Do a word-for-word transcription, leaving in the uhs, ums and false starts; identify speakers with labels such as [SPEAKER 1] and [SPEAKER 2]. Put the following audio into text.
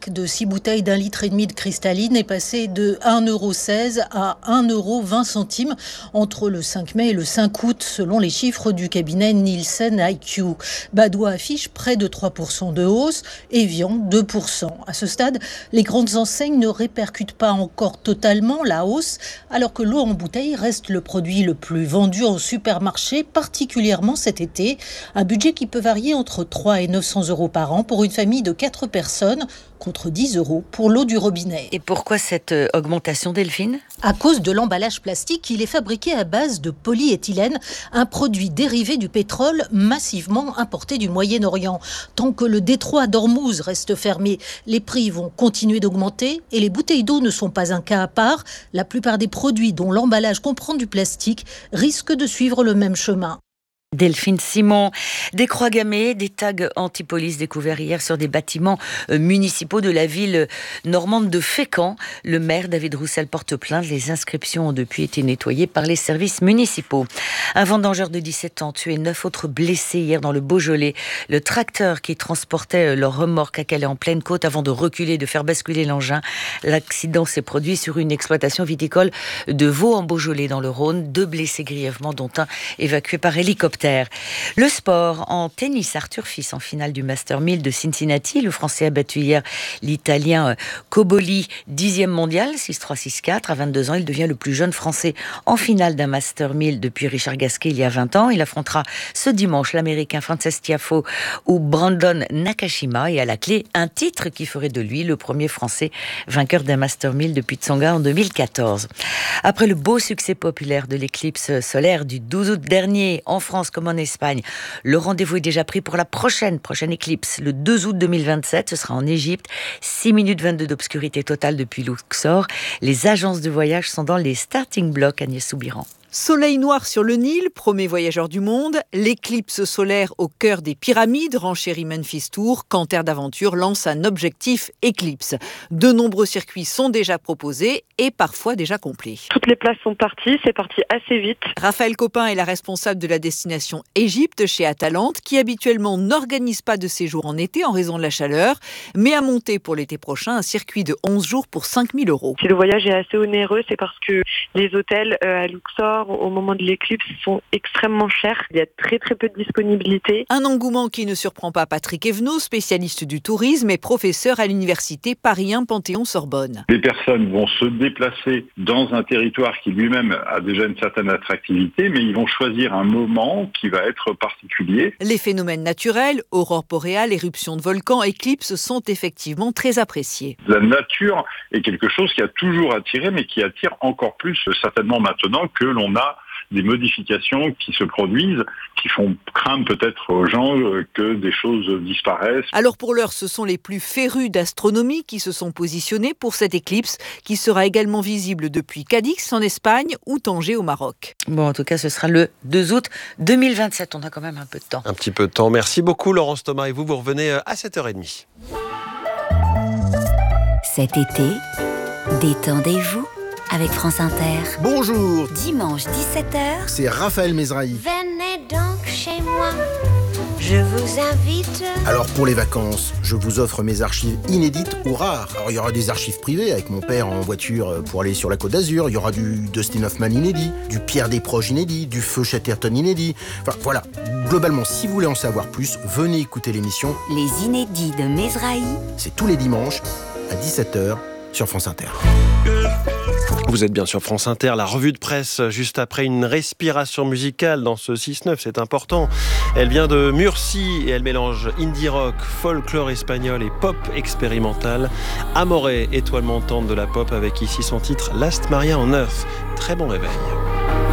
[SPEAKER 1] pack de six bouteilles d'un litre et demi de cristalline est passé de un euro seize à un euro vingt centimes entre le cinq mai et le cinq août, selon les chiffres du cabinet Nielsen I Q. Badoit affiche près de trois pour cent de hausse, Evian deux pour cent. À ce stade, les grandes enseignes ne répercutent pas encore totalement la hausse, alors que l'eau en bouteille reste le produit le plus vendu en supermarché, particulièrement cet été. Un budget qui peut varier entre trois et neuf cents euros par an pour une famille de quatre personnes, contre dix euros pour l'eau du robinet.
[SPEAKER 2] Et pourquoi cette augmentation, Delphine ?
[SPEAKER 1] À cause de l'emballage plastique, il est fabriqué à base de polyéthylène, un produit dérivé du pétrole massivement importé du Moyen-Orient. Tant que le détroit d'Ormuz reste fermé, les prix vont continuer d'augmenter et les bouteilles d'eau ne sont pas un cas à part. La plupart des produits dont l'emballage comprend du plastique risquent de suivre le même chemin.
[SPEAKER 2] Delphine Simon, des croix gammées, des tags anti-police découverts hier sur des bâtiments municipaux de la ville normande de Fécamp. Le maire David Roussel porte plainte. Les inscriptions ont depuis été nettoyées par les services municipaux. Un vendangeur de dix-sept ans tué, neuf autres blessés hier dans le Beaujolais. Le tracteur qui transportait leur remorque à Calais en pleine côte avant de reculer et de faire basculer l'engin. L'accident s'est produit sur une exploitation viticole de Vaux en Beaujolais dans le Rhône. Deux blessés grièvement, dont un évacué par hélicoptère. Le sport, en tennis, Arthur Fils en finale du Master mille de Cincinnati. Le Français a battu hier l'Italien Cobolli, dixième mondial, six trois six quatre. À vingt-deux ans, il devient le plus jeune Français en finale d'un Master mille depuis Richard Gasquet il y a vingt ans. Il affrontera ce dimanche l'Américain Frances Tiafoe ou Brandon Nakashima. Et à la clé, un titre qui ferait de lui le premier Français vainqueur d'un Master mille depuis Tsonga en deux mille quatorze. Après le beau succès populaire de l'éclipse solaire du douze août dernier, en France comme en Espagne, le rendez-vous est déjà pris pour la prochaine, prochaine éclipse, le deux août deux mille vingt-sept. Ce sera en Égypte. six minutes vingt-deux d'obscurité totale depuis Luxor. Les agences de voyage sont dans les starting blocks, Agnès Soubiran.
[SPEAKER 3] Soleil noir sur le Nil, premier voyageur du monde, l'éclipse solaire au cœur des pyramides, renchérit Memphis Tour, Canter d'Aventure lance un objectif éclipse. De nombreux circuits sont déjà proposés et parfois déjà complets.
[SPEAKER 4] Toutes les places sont parties, c'est parti assez vite.
[SPEAKER 3] Raphaël Copin est la responsable de la destination Égypte chez Atalante, qui habituellement n'organise pas de séjour en été en raison de la chaleur, mais a monté pour l'été prochain un circuit de onze jours pour cinq mille euros.
[SPEAKER 4] Si le voyage est assez onéreux, c'est parce que les hôtels à Luxor, au moment de l'éclipse, sont extrêmement chers. Il y a très très peu de disponibilité.
[SPEAKER 3] Un engouement qui ne surprend pas Patrick Evenot, spécialiste du tourisme et professeur à l'université Paris un Panthéon-Sorbonne.
[SPEAKER 5] Les personnes vont se déplacer dans un territoire qui lui-même a déjà une certaine attractivité, mais ils vont choisir un moment qui va être particulier.
[SPEAKER 3] Les phénomènes naturels, aurore boréale, éruption de volcans, éclipses, sont effectivement très appréciés.
[SPEAKER 5] La nature est quelque chose qui a toujours attiré, mais qui attire encore plus certainement maintenant que l'on a des modifications qui se produisent, qui font craindre peut-être aux gens que des choses disparaissent.
[SPEAKER 3] Alors pour l'heure, ce sont les plus férus d'astronomie qui se sont positionnés pour cette éclipse, qui sera également visible depuis Cadix en Espagne ou Tanger au Maroc.
[SPEAKER 2] Bon, en tout cas, ce sera le deux août deux mille vingt-sept. On a quand même un peu de temps.
[SPEAKER 6] Un petit peu de temps. Merci beaucoup, Laurence Thomas. Et vous, vous revenez à sept heures trente.
[SPEAKER 7] Cet été, détendez-vous avec France Inter.
[SPEAKER 8] Bonjour.
[SPEAKER 7] Dimanche dix-sept heures.
[SPEAKER 8] C'est Raphaël Mesrahi.
[SPEAKER 9] Venez donc chez moi, je vous invite.
[SPEAKER 8] Alors pour les vacances, je vous offre mes archives inédites ou rares. Alors il y aura des archives privées avec mon père en voiture pour aller sur la Côte d'Azur. Il y aura du Dustin Hoffman inédit, du Pierre Desproges inédit, du Feu Chatterton inédit. Enfin voilà, globalement, si vous voulez en savoir plus, venez écouter l'émission
[SPEAKER 7] Les Inédits de Mesrahi.
[SPEAKER 8] C'est tous les dimanches à dix-sept heures sur France Inter.
[SPEAKER 6] Vous êtes bien sur France Inter, la revue de presse juste après une respiration musicale dans ce six neuf, c'est important. Elle vient de Murcie et elle mélange indie rock, folklore espagnol et pop expérimental. Amore, étoile montante de la pop, avec ici son titre Last Maria on Earth. Très bon réveil.